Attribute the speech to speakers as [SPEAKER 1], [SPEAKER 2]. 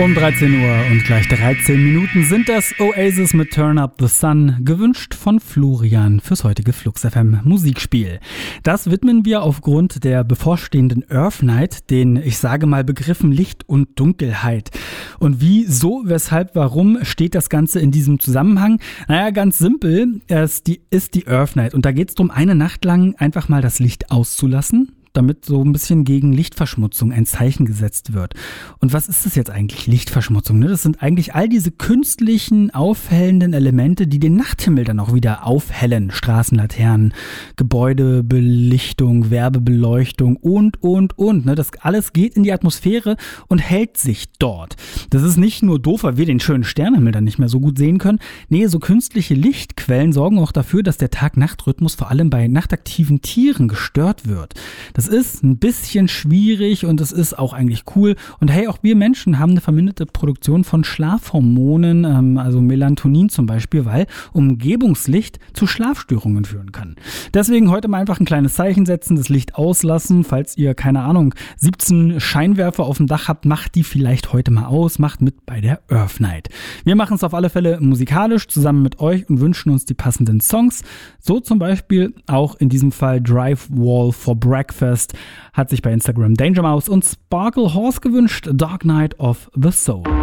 [SPEAKER 1] Um 13 Uhr und gleich 13 Minuten sind das Oasis mit Turn Up the Sun, gewünscht von Florian fürs heutige Flux FM Musikspiel. Das widmen wir aufgrund der bevorstehenden Earth Night den, ich sage mal, Begriffen Licht und Dunkelheit. Und wie, so, weshalb, warum steht das Ganze in diesem Zusammenhang? Naja, ganz simpel, es ist die Earth Night und da geht es darum, eine Nacht lang einfach mal das Licht auszulassen, damit so ein bisschen gegen Lichtverschmutzung ein Zeichen gesetzt wird. Und was ist das jetzt eigentlich, Lichtverschmutzung? Ne? Das sind eigentlich all diese künstlichen, aufhellenden Elemente, die den Nachthimmel dann auch wieder aufhellen. Straßenlaternen, Gebäudebelichtung, Werbebeleuchtung und. Ne? Das alles geht in die Atmosphäre und hält sich dort. Das ist nicht nur doof, weil wir den schönen Sternenhimmel dann nicht mehr so gut sehen können. Nee, so künstliche Lichtquellen sorgen auch dafür, dass der Tag-Nacht-Rhythmus vor allem bei nachtaktiven Tieren gestört wird. Das ist ein bisschen schwierig und es ist auch eigentlich cool. Und hey, auch wir Menschen haben eine verminderte Produktion von Schlafhormonen, also Melatonin zum Beispiel, weil Umgebungslicht zu Schlafstörungen führen kann. Deswegen heute mal einfach ein kleines Zeichen setzen, das Licht auslassen. Falls ihr, 17 Scheinwerfer auf dem Dach habt, macht die vielleicht heute mal aus, macht mit bei der Earth Night. Wir machen es auf alle Fälle musikalisch zusammen mit euch und wünschen uns die passenden Songs. So zum Beispiel auch in diesem Fall Drive Wall for Breakfast hat sich bei Instagram Danger Mouse und Sparkle Horse gewünscht, Dark Night of the Soul.